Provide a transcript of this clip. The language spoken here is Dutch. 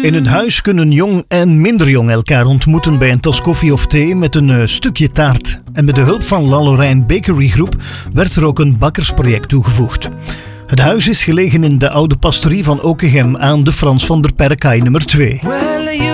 In een huis kunnen jong en minder jong elkaar ontmoeten bij een tas koffie of thee met een stukje taart. En met de hulp van La Lorraine Bakery Groep werd er ook een bakkersproject toegevoegd. Het huis is gelegen in de oude pastorie van Okegem aan de Frans van der Perkaai nummer 2.